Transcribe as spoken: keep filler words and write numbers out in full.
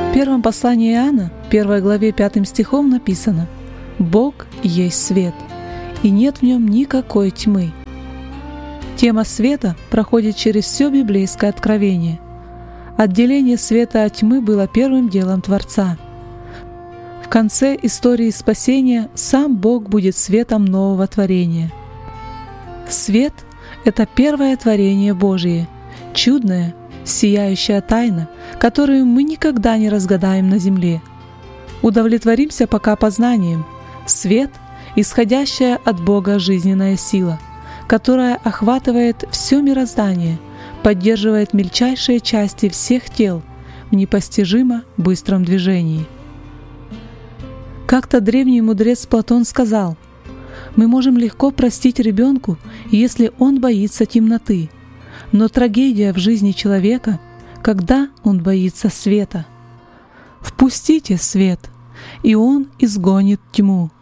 В первом послании Иоанна, первой главе пятым стихом написано: «Бог есть свет, и нет в нем никакой тьмы». Тема света проходит через все библейское откровение. Отделение света от тьмы было первым делом Творца. В конце истории спасения сам Бог будет светом нового творения. Свет — это первое творение Божие, чудное, сияющая тайна, которую мы никогда не разгадаем на земле. Удовлетворимся пока познанием. Свет — исходящая от Бога жизненная сила, которая охватывает все мироздание, поддерживает мельчайшие части всех тел в непостижимо быстром движении. Как-то древний мудрец Платон сказал: «Мы можем легко простить ребенку, если он боится темноты, но трагедия в жизни человека, когда он боится света. Впустите свет, и он изгонит тьму».